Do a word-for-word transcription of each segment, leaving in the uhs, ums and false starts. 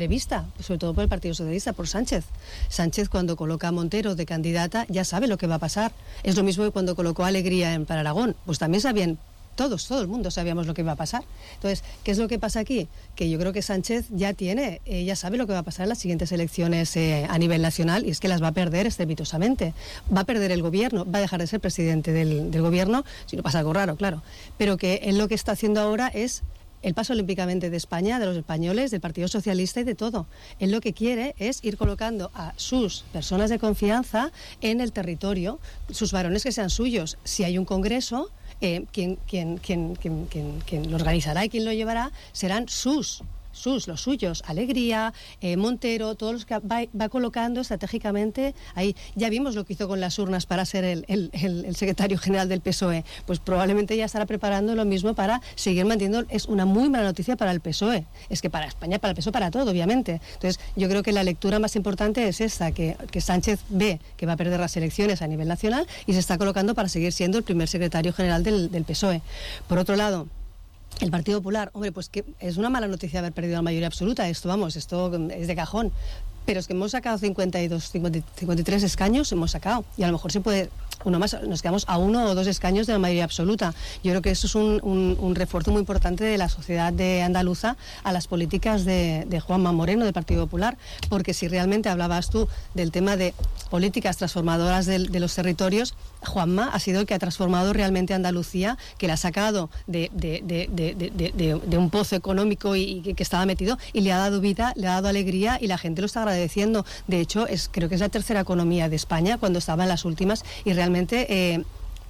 prevista, sobre todo por el Partido Socialista, por Sánchez. Sánchez, cuando coloca a Montero de candidata, ya sabe lo que va a pasar. Es lo mismo que cuando colocó a Alegría en, para Aragón, pues también sabían. Todos, todo el mundo sabíamos lo que iba a pasar. Entonces, ¿qué es lo que pasa aquí? Que yo creo que Sánchez ya tiene, eh, ya sabe lo que va a pasar en las siguientes elecciones eh, a nivel nacional, y es que las va a perder estrepitosamente. Va a perder el gobierno, va a dejar de ser presidente del, del gobierno, si no pasa algo raro, claro. Pero que él lo que está haciendo ahora es el paso olímpicamente de España, de los españoles, del Partido Socialista y de todo. Él lo que quiere es ir colocando a sus personas de confianza en el territorio, sus varones que sean suyos. Si hay un congreso, Eh, quien, quien, quien, quien, quien, quien lo organizará y quien lo llevará serán sus, sus, los suyos, Alegría, eh, Montero, todos los que va, va colocando estratégicamente ahí. Ya vimos lo que hizo con las urnas para ser el, el, el, el secretario general del P S O E, pues probablemente ya estará preparando lo mismo para seguir manteniendo. Es una muy mala noticia para el P S O E, es que para España, para el P S O E, para todo, obviamente. Entonces yo creo que la lectura más importante es esta, que, que Sánchez ve que va a perder las elecciones a nivel nacional y se está colocando para seguir siendo el primer secretario general del, del P S O E. Por otro lado, el Partido Popular, hombre, pues que es una mala noticia haber perdido la mayoría absoluta, esto vamos, esto es de cajón, pero es que hemos sacado cincuenta y dos, cincuenta, cincuenta y tres escaños, hemos sacado, y a lo mejor se puede, uno más, nos quedamos a uno o dos escaños de la mayoría absoluta. Yo creo que eso es un, un, un refuerzo muy importante de la sociedad de andaluza a las políticas de, de Juanma Moreno, del Partido Popular, porque si realmente hablabas tú del tema de políticas transformadoras de, de los territorios, Juanma ha sido el que ha transformado realmente Andalucía, que la ha sacado de, de, de, de, de, de, de un pozo económico y, y que, que estaba metido, y le ha dado vida, le ha dado alegría, y la gente lo está agradeciendo. De hecho, es, creo que es la tercera economía de España cuando estaba en las últimas, y realmente eh,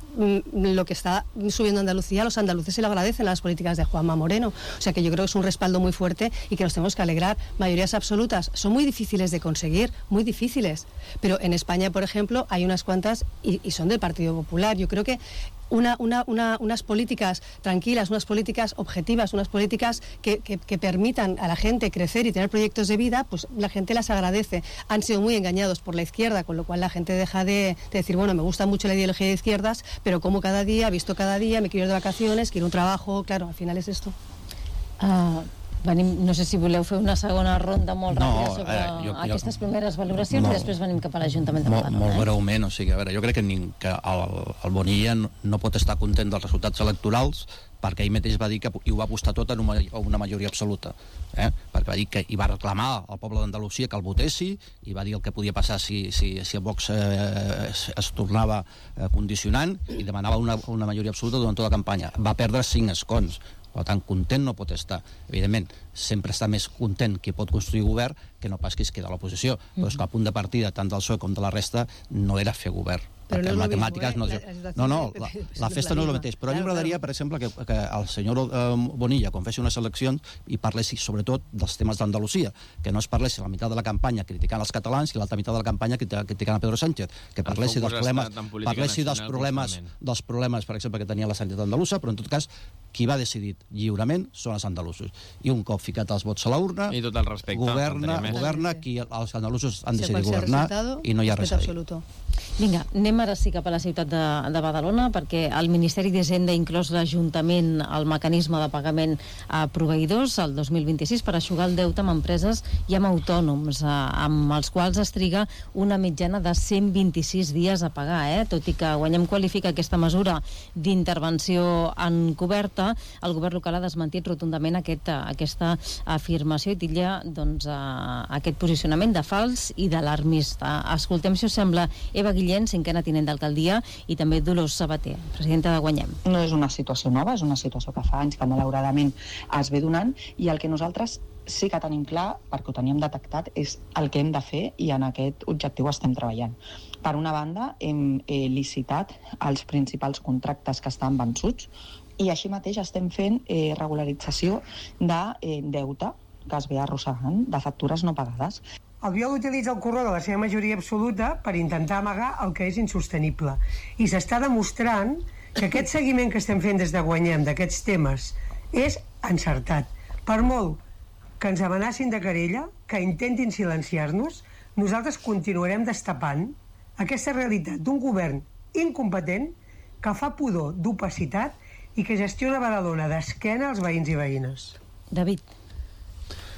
lo que está subiendo Andalucía, los andaluces se lo agradecen a las políticas de Juanma Moreno. O sea que yo creo que es un respaldo muy fuerte y que nos tenemos que alegrar. Mayorías absolutas son muy difíciles de conseguir, muy difíciles, pero en España, por ejemplo, hay unas cuantas y, y son del Partido Popular. Yo creo que Una, una, una, unas políticas tranquilas, unas políticas objetivas, unas políticas que, que, que permitan a la gente crecer y tener proyectos de vida, pues la gente las agradece. Han sido muy engañados por la izquierda, con lo cual la gente deja de, de decir, bueno, me gusta mucho la ideología de izquierdas, pero como cada día, visto cada día, me quiero ir de vacaciones, quiero un trabajo, claro, al final es esto. Uh... Venim, no sé si voleu fer una segona ronda molt no, ràpida sobre eh, jo, aquestes jo, primeres valoracions molt, i després venim cap a l'Ajuntament de molt, Badalona. molt eh? breument, o sigui, a veure, jo crec que, ni, que el, el Bonilla no, no pot estar content dels resultats electorals, perquè ell mateix va dir que hi ho va apostar tot en una, una majoria absoluta, eh? perquè va dir que hi va reclamar al poble d'Andalusia que el votessi, i va dir el que podia passar si, si, si el Vox eh, es, es tornava eh, condicionant, i demanava una, una majoria absoluta durant tota la campanya. Va perdre cinc escons, per tant, content no pot estar. Evidentment, sempre està més content qui pot construir govern que no pas qui es queda a l'oposició. Mm-hmm. Però és que el punt de partida, tant del P S O E com de la resta, no era fer govern. Però perquè no matemàtiques mismo, no... eh? No, no, la, la festa no és el mateix. Però a mi m'agradaria, per exemple, que, que el senyor eh, Bonilla, quan fes unes eleccions, i parlessi sobretot dels temes d'Andalusia, que no es parlessi la meitat de la campanya criticant els catalans i l'altra meitat de la campanya criticant a Pedro Sánchez, que parlessi dels problemes, parlessi dels problemes, dels problemes, per exemple, que tenia la sanitat andalusa, però en tot cas qui va decidir lliurement són els andalusos. I un cop ficat els vots a la urna, i tot el respecte, governa, governa qui els andalusos han decidit governar, i no hi ha res a dir. Vinga, anem ara sí cap a la ciutat de, de Badalona, perquè el Ministeri d'Hisenda ha inclòs l'Ajuntament al mecanisme de pagament a proveïdors el dos mil vint-i-sis per aixugar el deute amb empreses i amb autònoms, eh, amb els quals es triga una mitjana de cent vint-i-sis dies a pagar, eh? Tot i que Guanyem qualifica aquesta mesura d'intervenció encoberta, el govern local ha desmentit rotundament aquest, aquesta afirmació i titlla doncs, aquest posicionament de fals i d'alarmista. Escoltem, si us sembla, Eva Guillén, cinquena tinent d'alcaldia, i també Dolors Sabater, presidenta de Guanyem. No és una situació nova, és una situació que fa anys que malauradament es ve donant, i el que nosaltres sí que tenim clar, perquè ho teníem detectat, és el que hem de fer, i en aquest objectiu estem treballant. Per una banda, hem eh, licitat els principals contractes que estan vençuts, i així mateix estem fent eh, regularització de eh, deute que es ve arrossegant, de factures no pagades. El biòleg utilitza el corró de la seva majoria absoluta per intentar amagar el que és insostenible. I s'està demostrant que aquest seguiment que estem fent des de Guanyem d'aquests temes és encertat. Per molt que ens amenacin de querella, que intentin silenciar-nos, nosaltres continuarem destapant aquesta realitat d'un govern incompetent que fa pudor d'opacitat i que gestiona Badalona d'esquena als veïns i veïnes. David.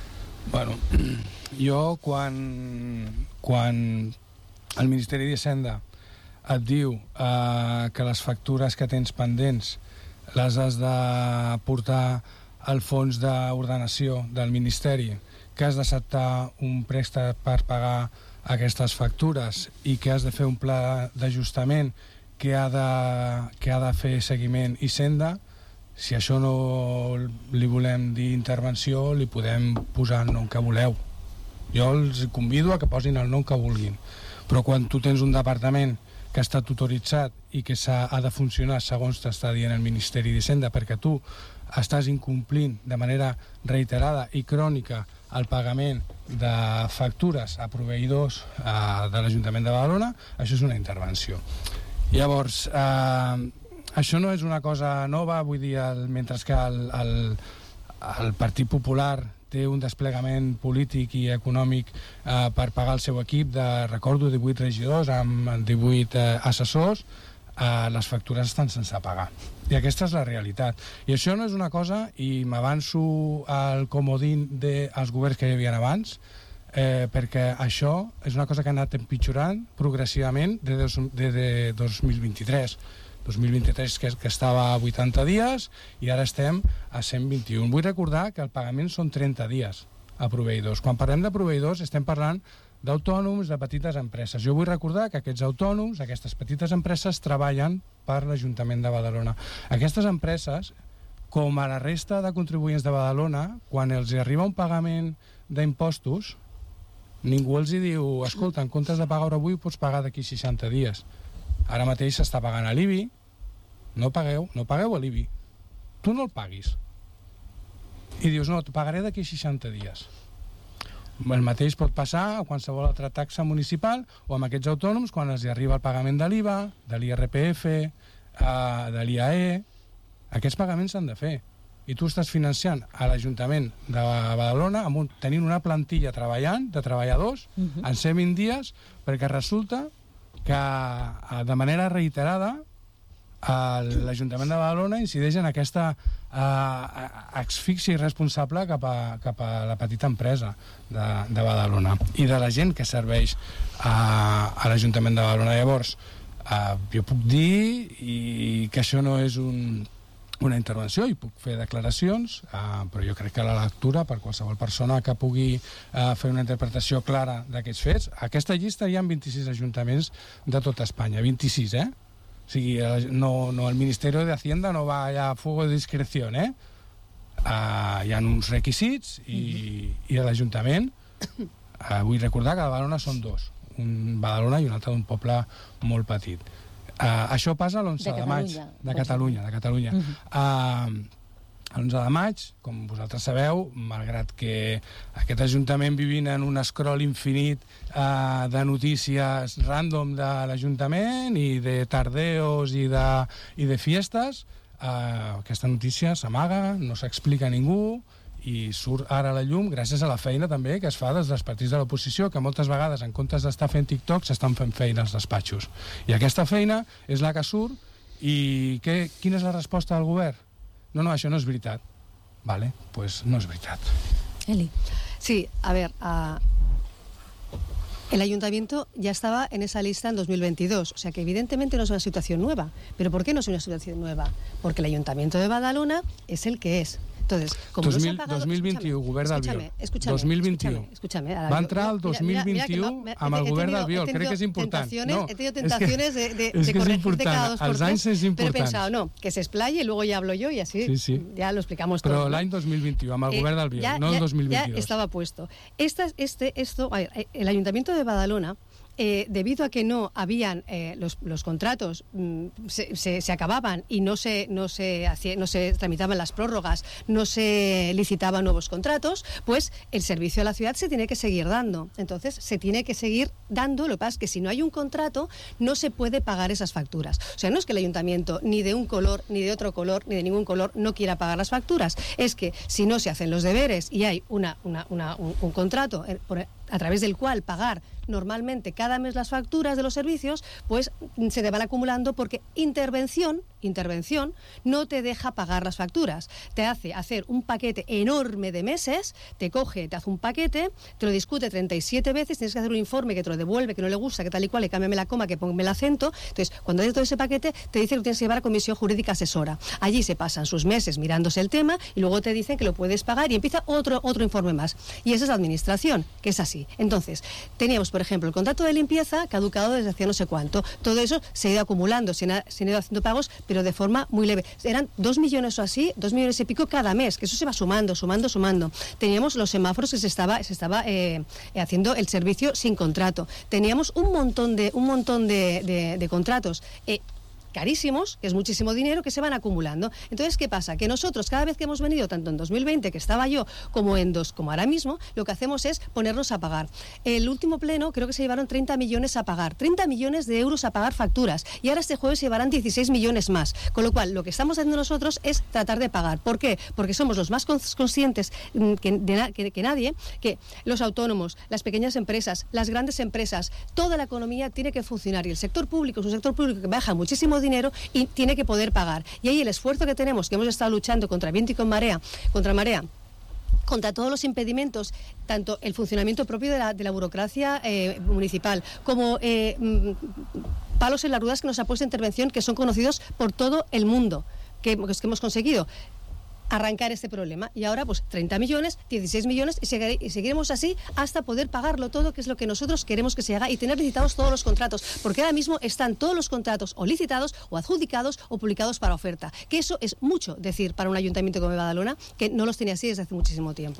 Bueno, jo quan, quan el Ministeri d'Hisenda et diu eh, que les factures que tens pendents les has de portar al fons d'ordenació del Ministeri, que has d'acceptar un préstec per pagar aquestes factures i que has de fer un pla d'ajustament que ha de, que ha de fer seguiment Hisenda, si això no li volem dir intervenció, li podem posar el nom que voleu. Jo els convido a que posin el nom que vulguin. Però quan tu tens un departament que està tutoritzat i que ha de funcionar segons t'està dient el Ministeri d'Hisenda, perquè tu estàs incomplint de manera reiterada i crònica el pagament de factures a proveïdors eh, de l'Ajuntament de Badalona, això és una intervenció. Llavors, eh, això no és una cosa nova, vull dir, el, mentre que el, el, el Partit Popular té un desplegament polític i econòmic eh, per pagar el seu equip de, recordo, divuit regidors amb divuit eh, assessors, eh, les factures estan sense pagar. I aquesta és la realitat. I això no és una cosa, i m'avanço al comodín dels governs que hi havia abans, eh, perquè això és una cosa que ha anat empitjorant progressivament des de, de dos mil vint-i-tres. dos mil vint-i-tres que, que estava a vuitanta dies i ara estem a cent vint-i-un. Vull recordar que el pagament són trenta dies a proveïdors. Quan parlem de proveïdors estem parlant d'autònoms, de petites empreses. Jo vull recordar que aquests autònoms, aquestes petites empreses, treballen per l'Ajuntament de Badalona. Aquestes empreses, com a la resta de contribuents de Badalona, quan els arriba un pagament d'impostos, ningú els diu, escolta, en comptes de pagar avui, pots pagar d'aquí seixanta dies. Ara mateix s'està pagant a l'I B I, no pagueu, no pagueu a l'I B I. Tu no el paguis. I dius, no, et pagaré d'aquí seixanta dies. El mateix pot passar a qualsevol altra taxa municipal o amb aquests autònoms quan els arriba el pagament de l'I V A, de l'I R P F, de l'I A E. Aquests pagaments s'han de fer. I tu estàs financiant a l'Ajuntament de Badalona amb un, tenint una plantilla treballant, de treballadors, uh-huh. en cent vint dies, perquè resulta que de manera reiterada l'Ajuntament de Badalona incideix en aquesta eh, asfíxia irresponsable cap a, cap a la petita empresa de, de Badalona i de la gent que serveix a, a l'Ajuntament de Badalona. Llavors, eh, jo puc dir i que això no és un, una intervenció i puc fer declaracions, eh, però jo crec que la lectura per qualsevol persona que pugui eh, fer una interpretació clara d'aquests fets, a aquesta llista hi ha vint-i-sis ajuntaments de tota Espanya, vint-i-sis, eh? O sigui, no, no, el Ministeri de Hacienda no va allà a fuego de discreció, eh? Uh, hi ha uns requisits i, i a l'Ajuntament uh, vull recordar que a Badalona són dos, un Badalona i un altre d'un poble molt petit. Uh, això passa l'onze de, de maig de Catalunya, de Catalunya. Uh-huh. uh, l'onze de maig, com vosaltres sabeu, malgrat que aquest Ajuntament vivint en un scroll infinit eh, de notícies random de l'Ajuntament i de tardeos i de, i de fiestes, eh, aquesta notícia s'amaga, no s'explica a ningú i surt ara a la llum gràcies a la feina també que es fa des dels partits de l'oposició, que moltes vegades en comptes d'estar fent TikTok s'estan fent feina als despatxos. I aquesta feina és la que surt i què, quina és la resposta del govern? No, no, això no és veritat. Vale, pues no es veritat. Eli. Sí, a ver, uh, el ayuntamiento ya estaba en esa lista en dos mil veintidós, o sea que evidentemente no es una situación nueva. ¿Pero por qué no es una situación nueva? Porque el ayuntamiento de Badalona es el que es. Entonces, como dos mil, no se ha pagado, dos mil vint-i-u, govern d'Albiol. Escúchame, dos mil vint-i-u. Escúchame, escúchame, Va entrar el dos mil vint-i-u amb el govern d'Albiol, crec que és important. No, he tenido tentaciones que, de, de, es de que corregirte cada dos por Els tres, anys és important. pero he pensado, no, que se explaye y luego ya hablo yo y así sí, sí. ya lo explicamos todo. todo. Però l'any dos mil vint-i-u, amb el eh, govern d'Albiol, ya, no el ya, dos mil veintidós. Ya estaba puesto. Esta, este, esto, el Ayuntamiento de Badalona, Eh, debido a que no habían eh, los, los contratos mm, se, se, se acababan y no se no se hacía, no se tramitaban las prórrogas, no se licitaban nuevos contratos, pues el servicio a la ciudad se tiene que seguir dando. Entonces se tiene que seguir dando. Lo que pasa es que si no hay un contrato no se puede pagar esas facturas. O sea, no es que el ayuntamiento ni de un color ni de otro color ni de ningún color no quiera pagar las facturas, es que si no se hacen los deberes y hay una, una, una, un, un contrato eh, por, a través del cual pagar normalmente cada mes las facturas de los servicios, pues se te van acumulando porque intervención, intervención, no te deja pagar las facturas. Te hace hacer un paquete enorme de meses, te coge, te hace un paquete, te lo discute treinta y siete veces, tienes que hacer un informe que te lo devuelve, que no le gusta, que tal y cual, que cámbiame la coma, que ponme el acento. Entonces, cuando haces todo ese paquete, te dice que lo tienes que llevar a comisión jurídica asesora. Allí se pasan sus meses mirándose el tema y luego te dicen que lo puedes pagar y empieza otro, otro informe más. Y esa es la administración, que es así. Entonces, teníamos, por ejemplo, el contrato de limpieza caducado desde hace no sé cuánto. Todo eso se ha ido acumulando, se han, se han ido haciendo pagos, pero de forma muy leve. Eran dos millones o así, dos millones y pico cada mes, que eso se va sumando, sumando, sumando. Teníamos los semáforos que se estaba, se estaba eh, haciendo el servicio sin contrato. Teníamos un montón de, un montón de, de, de contratos eh, carísimos, que es muchísimo dinero, que se van acumulando. Entonces, ¿qué pasa? Que nosotros, cada vez que hemos venido, tanto en dos mil veinte, que estaba yo, como en dos, como ahora mismo, lo que hacemos es ponernos a pagar. El último pleno, creo que se llevaron treinta millones a pagar, treinta millones de euros a pagar facturas, y ahora este jueves se llevarán dieciséis millones más. Con lo cual, lo que estamos haciendo nosotros es tratar de pagar. ¿Por qué? Porque somos los más conscientes que, de, que, que nadie, que los autónomos, las pequeñas empresas, las grandes empresas, toda la economía tiene que funcionar, y el sector público es un sector público que baja muchísimo dinero y tiene que poder pagar. Y ahí el esfuerzo que tenemos, que hemos estado luchando contra viento y con marea, contra marea, contra todos los impedimentos, tanto el funcionamiento propio de la, de la burocracia eh, municipal, como eh, palos en las ruedas que nos ha puesto intervención, que son conocidos por todo el mundo, que, que hemos conseguido arrancar este problema. Y ahora, pues, treinta millones, dieciséis millones, y, seguir, y seguiremos así hasta poder pagarlo todo, que es lo que nosotros queremos que se haga, y tener licitados todos los contratos, porque ahora mismo están todos los contratos o licitados, o adjudicados, o publicados para oferta. Que eso es mucho decir para un ayuntamiento como Badalona, que no los tenía así desde hace muchísimo tiempo.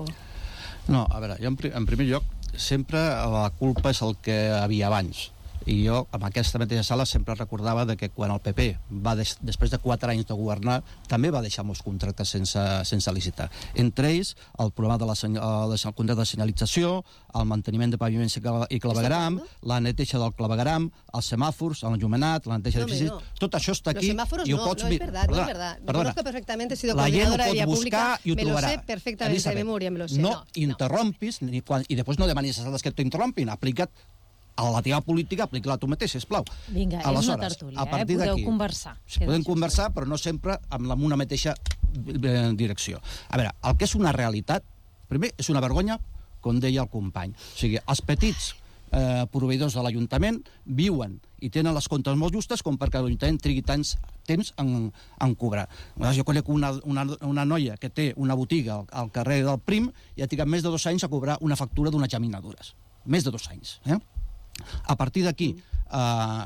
No, a veure, jo en, en primer lloc, sempre la culpa és el que havia abans. I jo, amb aquesta mateixa sala, sempre recordava de que quan el P P va, des, després de quatre anys de governar, també va deixar molts contractes sense, sense licitar. Entre ells, el programa de la, el, el contracte de senyalització, el manteniment de paviments i clavegueram, la neteja del clavegueram, els semàfors, l'enllumenat, la neteja no, d'edificis... no. Tot això està aquí. Los semáforos i ho no, pots no es verdad, perdona, no es verdad. Me perdona. conozco perfectamente, he sido la coordinadora de vía pública, i ho me lo trobarà. sé perfectamente Elisabet, de memoria, me lo sé. No, no interrompis, no. Ni quan, i després no demanis a que t'interrompin, aplica't a la teva política, aplica-la tu mateix, sisplau. Vinga, és una tertúlia, eh? Podeu conversar. Podem conversar, però no sempre amb la, una mateixa direcció. A veure, el que és una realitat, primer, és una vergonya, com deia el company. O sigui, els petits eh, proveïdors de l'Ajuntament viuen i tenen les comptes molt justes com perquè l'Ajuntament trigui tants temps en, en cobrar. Jo conec una, una, una noia que té una botiga al, al carrer del Prim i ha trigat més de dos anys a cobrar una factura d'unes llaminadures. Més de dos anys, eh? A partir d'aquí, eh,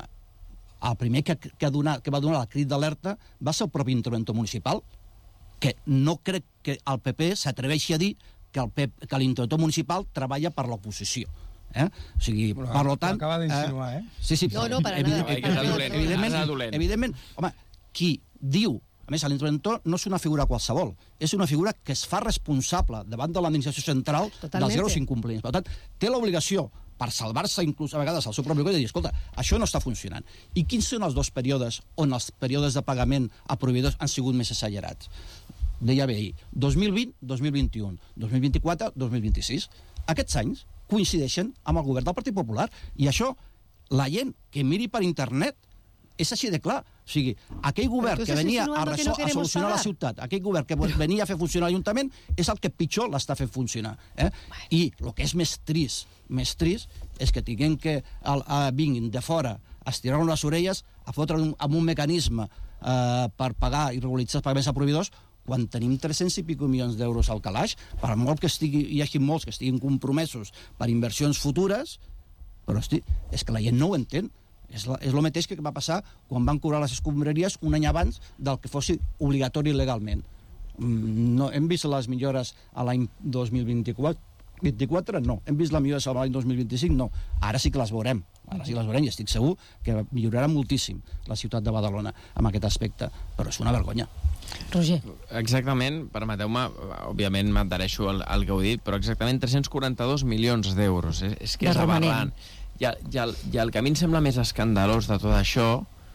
el primer que, que, ha donat, que va donar el crit d'alerta va ser el propi interventor municipal, que no crec que el P P s'atreveixi a dir que, el P P, que l'interventor municipal treballa per l'oposició. Eh? O sigui, però, per tant... Acaba d'insinuar, eh? Sí, sí. No, no, para nada. Evidentment, evidentment, evidentment, home, qui diu... A més, l'interventor no és una figura qualsevol, és una figura que es fa responsable davant de l'administració central Totalmente. dels greus incompliments. Per tant, té l'obligació, per salvar-se inclús a vegades al seu propi codi, de dir, escolta, això no està funcionant. I quins són els dos períodes on els períodes de pagament a proveïdors han sigut més exagerats? Deia bé ahir, dos mil vint, dos mil vint-i-u, dos mil vint-i-quatre, dos mil vint-i-sis. Aquests anys coincideixen amb el govern del Partit Popular, i això, la gent que miri per internet, és així de clar. O sigui, aquell govern que venia a, resol, que no a solucionar pagar. la ciutat, aquell govern que venia a fer funcionar l'Ajuntament, és el que pitjor l'està fent funcionar. Eh? I el que és més trist, més trist, és que tinguem que el, a, vinguin de fora a estirar les orelles, a fotre un, amb un mecanisme eh, per pagar i regularitzar els pagaments a proveïdors, quan tenim tres-cents i pico milions d'euros al calaix, per molt que estigui, hi hagi molts que estiguin compromesos per inversions futures, però hosti, és que la gent no ho entén. És, la, és el mateix que va passar quan van cobrar les escombraries un any abans del que fos obligatori legalment. No, hem vist les millores a l'any dos mil vint-i-quatre? vint-i-quatre no. Hem vist les millores a l'any dos mil vint-i-cinc? No. Ara sí que les veurem. Ara sí que les veurem i estic segur que millorarà moltíssim la ciutat de Badalona amb aquest aspecte. Però és una vergonya. Roger. Exactament, permeteu-me, òbviament m'adhereixo al, al que heu dit, però exactament tres-cents quaranta-dos milions d'euros. És, és que és aberrant. I el, i, el, I el que a mi em sembla més escandalós de tot això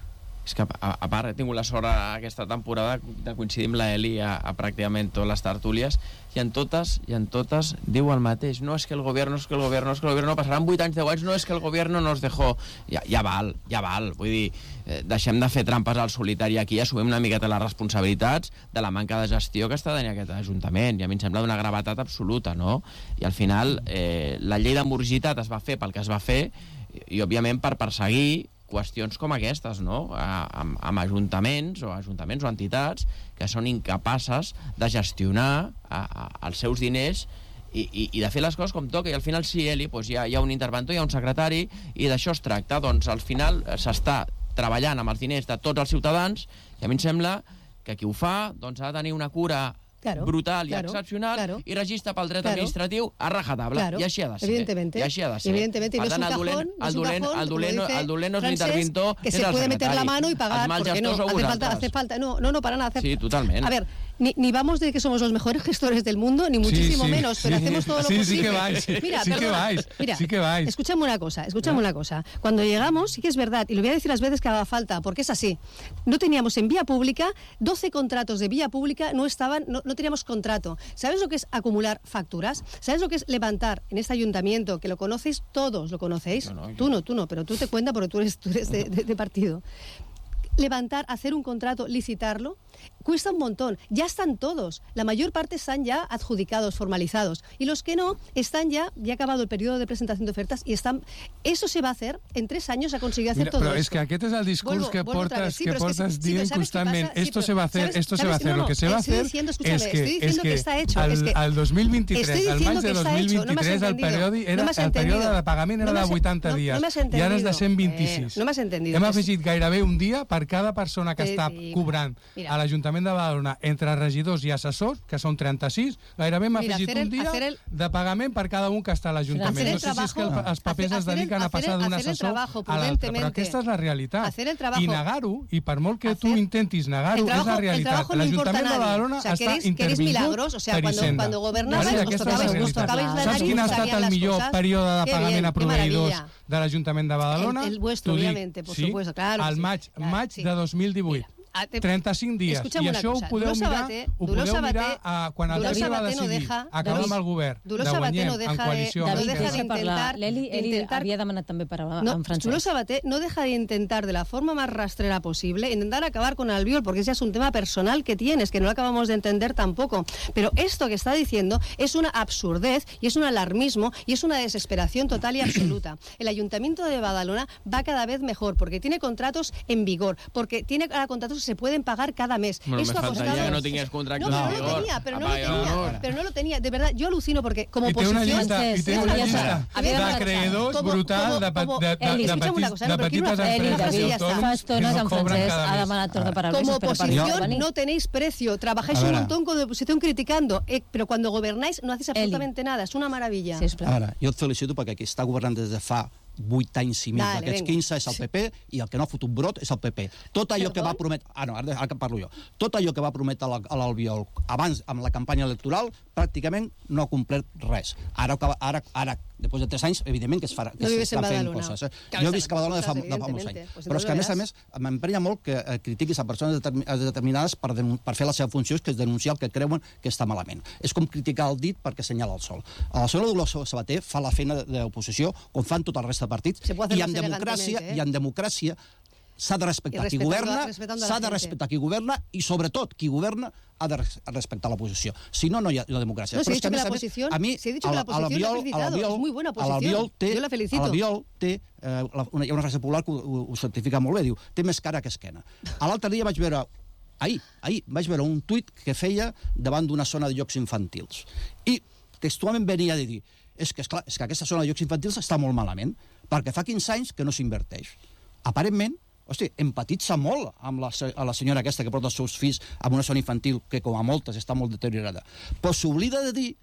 És que, a, a part, he tingut la sort aquesta temporada de coincidir amb l'Eli a, a pràcticament totes les tertúlies, i en totes, i en totes diu el mateix. No és que el gobierno, és que el gobierno, és que el gobierno, passaran vuit anys, deu anys, no és que el gobierno nos dejó. Ja, ja val, ja val. Vull dir, eh, deixem de fer trampes al solitari aquí, assumim una miqueta les responsabilitats de la manca de gestió que està tenint aquest Ajuntament, i a mi em sembla d'una gravetat absoluta, no? I al final, eh, la llei de morositat es va fer pel que es va fer, i, i òbviament, per perseguir qüestions com aquestes, no? A, amb, amb ajuntaments o ajuntaments o entitats que són incapaces de gestionar a, a, els seus diners i, i, i de fer les coses com toca, i al final sí, Eli, doncs hi ha, hi ha un interventor, hi ha un secretari, i d'això es tracta. Doncs al final s'està treballant amb els diners de tots els ciutadans, i a mi em sembla que qui ho fa doncs ha de tenir una cura Claro, brutal i claro, excepcional, claro, i registra pel dret claro, administratiu a rajatabla, claro, i així ha de ser. Evidentemente. I així ha de ser. Evidentemente, per tant, no es un cajón, el dolent, el dolent, el dolent no és l'interventor, que se puede meter la mano y pagar, porque no, hace falta, hace falta, no, no, no, para nada. Hace... Sí, totalmente. A ver, Ni, ni vamos de que somos los mejores gestores del mundo, ni muchísimo sí, sí, menos, pero sí, hacemos todo lo sí, posible. Sí que vais, mira, sí que vais, mira, sí que vais. Escúchame una cosa, escúchame ¿Eh? una cosa. Cuando llegamos, sí que es verdad, y lo voy a decir las veces que haga falta, porque es así. No teníamos en vía pública, doce contratos de vía pública no estaban, no, no teníamos contrato. ¿Sabes lo que es acumular facturas? ¿Sabes lo que es levantar en este ayuntamiento, que lo conocéis todos, lo conocéis? No, no, tú no, tú no, pero tú te cuentas porque tú eres, tú eres de, de, de partido. Levantar, hacer un contrato, licitarlo, cuesta un montón. Ya están todos. La mayor parte están ya adjudicados, formalizados. Y los que no, están ya, ya ha acabado el periodo de presentación de ofertas y están... Eso se va a hacer. En tres años se ha conseguido hacer Mira, todo però esto. és que aquest és el discurs vuelvo, que vuelvo portes, sí, que portes es que, dient sí, constantment. Sí, esto pero, se va a hacer, ¿sabes, esto se sabes, va a hacer. no, no, lo que se va a hacer diciendo, es que, es que, que está hecho, el, es que el dos mil vint-i-tres, al maig de dos mil vint-i-tres, no el, periodi, era, no el període de pagament era no de vuitanta no, dies, no i ara és de cent vint-i-sis. Eh, no m'has entendido. Hem afegit gairebé un dia per cada persona que eh, està sí, cobrant mira. a l'Ajuntament de Badalona entre regidors i assessors, que són trenta-sis, gairebé hem afegit el, un dia el, de pagament per cada un que està a l'Ajuntament. No sé si és que el, els papers hacer, es dediquen hacer, a passar d'un assessor a l'altre, però aquesta és la realitat. I negar-ho, i per molt que tu intentis negar-ho, és la realitat. L'Ajuntament de Badalona està intervingut per Hisenda. Cuando gobernabais, os tocabais, os tocabais la nariz. Saps quin ha estat el millor període de pagament a proveïdors de l'Ajuntament de Badalona? El vuestro, obviamente, por supuesto, claro. Al maig de dos mil divuit. trenta-cinc dies. I això ho podeu mirar, ho podeu mirar a, quan el P S va decidir acabar amb el govern de guanyem en coalició. David, deixa parlar. L'Eli havia demanat també paraula en francès. Dolors Sabater no deja de intentar de la forma más rastrera posible intentar acabar con Albiol, porque ese es un tema personal que tienes, que no lo acabamos de entender tampoco. Pero esto que está diciendo es una absurdez y es un alarmismo y es una desesperación total y absoluta. El Ayuntamiento de Badalona va cada vez mejor porque tiene contratos en vigor, porque tiene contratos se pueden pagar cada mes. Bueno, Esto me ha faltaría costado... que no tenías contratos no, en pero vigor. No lo tenía, pero no Apaga, lo tenía, no. pero no lo tenía. De verdad, yo alucino porque como I té posición... una llista, i té una llista d'acreedors brutal de, de, de, de, de, petits, de petites empreses i autònoms que no cobren cada mes. Ha demanat torn de paraula. Como oposición no tenéis precio, trabajáis un montón con la oposición criticando, eh, pero cuando gobernáis no hacéis absolutamente nada, es una maravilla. Sí, ara, jo et felicito perquè qui està governant des de fa vuit anys i mig, d'aquests quinze és el P P i el que no ha fotut brot és el P P. Tot allò que va prometre... Ah, no, ara, ara parlo jo. Tot allò que va prometre a l'Albiol abans, amb la campanya electoral, pràcticament no ha complert res. Ara, ara, ara després de tres anys, evidentment que es farà, que s'estan fent coses. Eh? Jo he vist que a Badalona de fa, de fa molts anys. Però és que, a més a més, m'emprenya molt que eh, critiquis a persones determinades per, per fer la seva funció, que és denunciar el que creuen que està malament. És com criticar el dit perquè assenyala el sol. La senyora Dolors Sabater fa la feina d'oposició com fan tot el resta de partits, i en democràcia, eh? i en democràcia s'ha de respectar qui governa, s'ha de respectar qui governa i, sobretot, qui governa ha de respectar l'oposició. Si no, no hi ha la democràcia. No, si he dicho que la oposición, a mi, si he dicho que la oposición la he felicitado, es muy buena oposición. Yo la felicito. A l'Albiol té, eh, una, hi ha una frase popular que ho, ho certifica molt bé, diu, té més cara que esquena. A l'altre dia vaig veure, ahir, ahir, vaig veure un tuit que feia davant d'una zona de jocs infantils. I textualment venia a dir, és que, esclar, és que aquesta zona de jocs infantils està molt malament, perquè fa quinze anys que no s'inverteix. Aparentment, hosti, empatitza molt amb la, a la senyora aquesta que porta els seus fills a una zona infantil que, com a moltes, està molt deteriorada. Però s'oblida de dir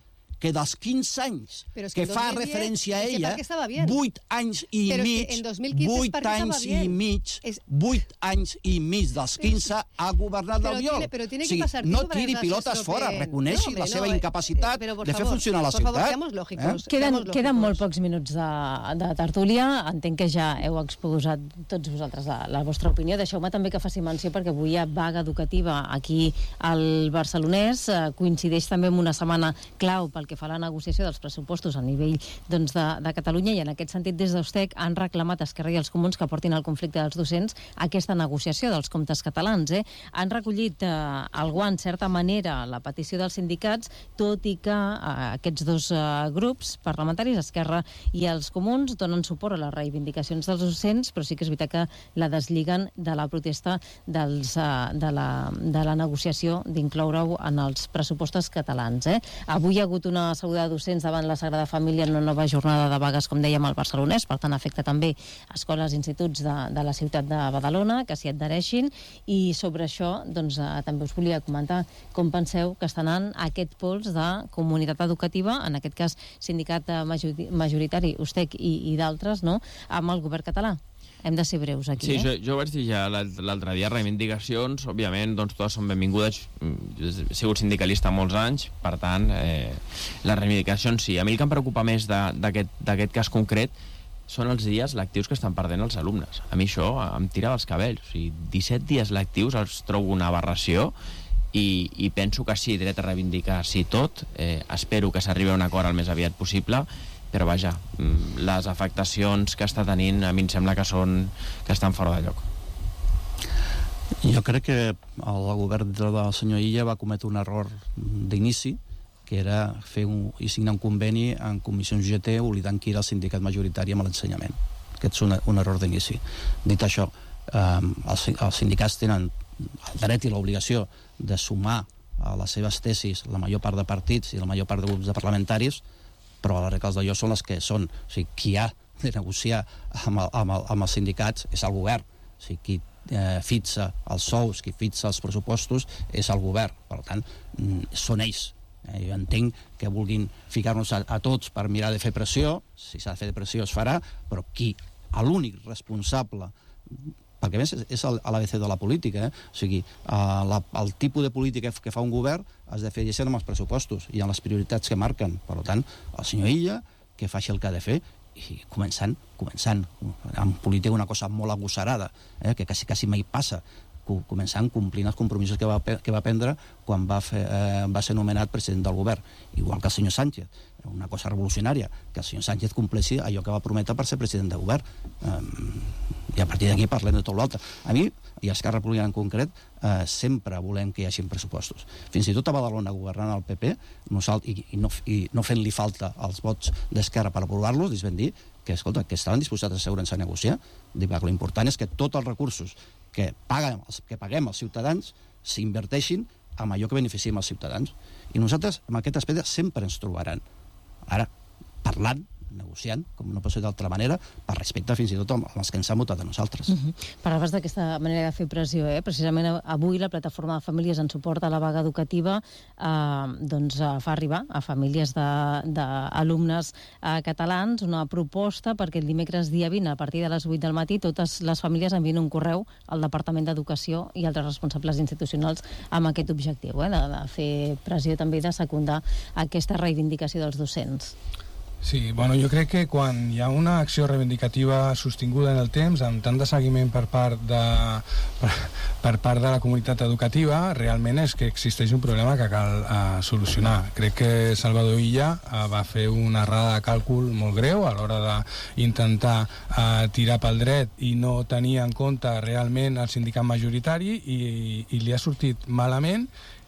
que dels quinze anys Però és que, que en fa dos mil diez referència a és que ella, perquè estava bien. vuit anys i Però és que mig, en dos mil quinze és vuit perquè estava anys i bien. mig, És- vuit anys i mig dels quinze ha governat Però l'Albiol. tiene- però tiene O que sigui, pasar no tiempo para tiri que las pilotes estropeen. fora, reconeixi No, hombre, la seva no, eh, incapacitat eh, però, por de fer favor, funcionar la por favor, ciutat. seamos lógicos. Queden, Seamos queden molt lógicos. pocs minuts de, de tertúlia. Entenc que ja heu exposat tots vosaltres la, la vostra opinió. Deixeu-me també que faci menció, perquè avui hi ha vaga educativa aquí al Barcelonès. Eh, coincideix també amb una setmana clau pel que fa a la negociació dels pressupostos a nivell doncs, de, de Catalunya, i en aquest sentit des d'Ustec han reclamat a Esquerra i els Comuns que portin al conflicte dels docents aquesta negociació dels comptes catalans. Eh? Han recollit eh, algú en certa manera la petició dels sindicats, tot i que eh, aquests dos eh, grups parlamentaris, Esquerra i els Comuns, donen suport a les reivindicacions dels docents, però sí que és veritat que la deslliguen de la protesta dels, eh, de, la, de la negociació d'incloure-ho en els pressupostos catalans. Eh? Avui hi ha hagut una asseguda de docents davant la Sagrada Família en una nova jornada de vagues, com dèiem, al Barcelonès, per tant afecta també escoles i instituts de, de la ciutat de Badalona, que s'hi adhereixin, i sobre això doncs, eh, també us volia comentar com penseu que està anant aquest pols de comunitat educativa, en aquest cas sindicat eh, majori- majoritari, Ustec i, i d'altres, no?, amb el govern català. Hem de ser breus aquí, Sí, eh? jo, jo ho vaig dir ja l'alt- l'altre dia, reivindicacions, òbviament, doncs totes són benvingudes. Jo he sigut sindicalista molts anys, per tant, eh, les reivindicacions sí. A mi el que em preocupa més de- d'aquest d'aquest cas concret són els dies lectius que estan perdent els alumnes. A mi això em tira dels cabells. O sigui, disset dies lectius els trobo una aberració i, i penso que sí, dret a reivindicar sí tot. Eh, espero que s'arribi a un acord el més aviat possible, però vaja, mm, les afectacions que està tenint a mi em sembla que són que estan fora de lloc. Jo crec que el govern del senyor Illa va cometre un error d'inici, que era fer un, i signar un conveni en comissions G T oblidant qui era el sindicat majoritari amb l'ensenyament. Aquest és un, un error d'inici. Dit això, eh, els, els sindicats tenen el dret i l'obligació de sumar a les seves tesis la major part de partits i la major part de grups de parlamentaris, però les regles d'allò són les que són. O sigui, qui ha de negociar amb, el, amb, el, amb els sindicats és el govern. O sigui, qui eh, fixa els sous, qui fixa els pressupostos és el govern. Per tant, mm, són ells. Eh, jo entenc que vulguin ficar-nos a, a tots per mirar de fer pressió, si s'ha de fer pressió es farà, però qui, l'únic responsable, perquè a més és, és l'A B C de la política, eh? O sigui, eh, la, el tipus de política que fa un govern has de fer llegir amb els pressupostos i amb les prioritats que marquen. Per tant, el senyor Illa que faci el que ha de fer, i començant, començant en política una cosa molt agosarada, eh? que quasi, quasi mai passa, començant complint els compromisos que va, que va prendre quan va, fer, eh, va ser nomenat president del govern, igual que el senyor Sánchez. Una cosa revolucionària, que el senyor Sánchez compleixi allò que va prometre per ser president de govern. Eh, i a partir d'aquí parlem de tot l'altre. A mi, i a Esquerra Republicana en concret, eh, sempre volem que hi hagi pressupostos. Fins i tot a Badalona, governant el P P, nosaltres, i, i no, i no fent-li falta els vots d'Esquerra per aprovar-los, els vam dir que, escolta, que estaven disposats a asseure'ns a negociar. L'important és que tots els recursos que paguem, que paguem els ciutadans s'inverteixin en allò que beneficiem els ciutadans. I nosaltres, en aquest aspecte, sempre ens trobaran. Ara, parlant, negociant, com no pot ser d'altra manera, per respecte fins i tot amb els que ens han votat a nosaltres. Uh -huh. Parlaves d'aquesta manera de fer pressió, eh? Precisament avui la plataforma de famílies en suport a la vaga educativa eh, doncs, eh, fa arribar a famílies d'alumnes eh, catalans una proposta perquè el dimecres dia vint, a partir de les vuit del matí, totes les famílies envien un correu al Departament d'Educació i altres responsables institucionals amb aquest objectiu, eh? de, de fer pressió també i de secundar aquesta reivindicació dels docents. Sí, bueno, jo crec que quan hi ha una acció reivindicativa sostinguda en el temps, amb tant de seguiment per part de, per, per part de la comunitat educativa, realment és que existeix un problema que cal uh, solucionar. Crec que Salvador Illa uh, va fer una errada de càlcul molt greu a l'hora d'intentar uh, tirar pel dret i no tenir en compte realment el sindicat majoritari i, i li ha sortit malament.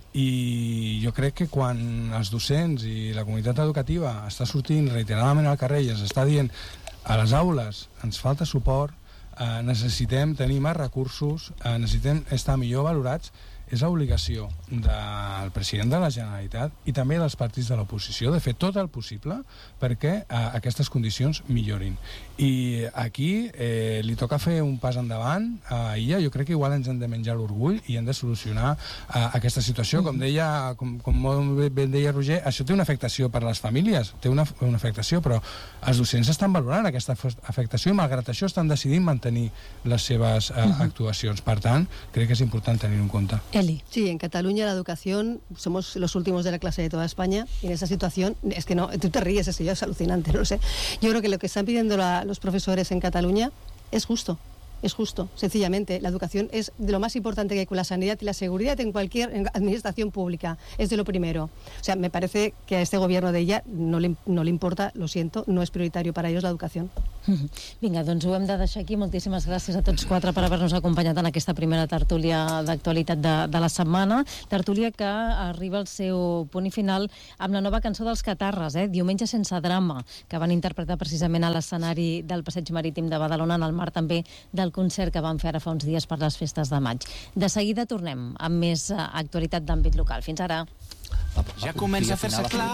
I jo crec que quan els docents i la comunitat educativa està sortint reiteradament al carrer i ens està dient a les aules ens falta suport, eh, necessitem tenir més recursos, eh, necessitem estar millor valorats, és l'obligació del president de la Generalitat i també dels partits de l'oposició de fer tot el possible perquè eh, aquestes condicions millorin. I aquí eh, li toca fer un pas endavant a Illa. Jo crec que igual ens hem de menjar l'orgull i hem de solucionar eh, aquesta situació. Com deia, com, com molt bé deia Roger, això té una afectació per a les famílies, té una, una afectació, però els docents estan valorant aquesta afectació i malgrat això estan decidint mantenir les seves eh, actuacions. Per tant, crec que és important tenir en compte. Eli. Sí, en Cataluña la educación, somos los últimos de la clase de toda España y en esa situación, es que no, tú te ríes, es que yo es alucinante, no lo sé. Yo creo que lo que están pidiendo la, los profesores en Cataluña es justo. Es justo, sencillamente. La educación es de lo más importante que hay con la sanidad y la seguridad en cualquier administración pública. Es de lo primero. O sea, me parece que a este gobierno de ella no le, no le importa, lo siento, no es prioritario para ellos la educación. Vinga, doncs ho hem de deixar aquí. Moltíssimes gràcies a tots quatre per haver-nos acompanyat en aquesta primera tertúlia d'actualitat de, de la setmana. Tertúlia que arriba al seu punt i final amb la nova cançó dels Catarres, eh? Diumenge sense drama, que van interpretar precisament a l'escenari del Passeig Marítim de Badalona, en el marc també del concert que van fer ara fa uns dies per les festes de maig. De seguida tornem amb més actualitat d'àmbit local. Fins ara. Ja comença a fer-se clar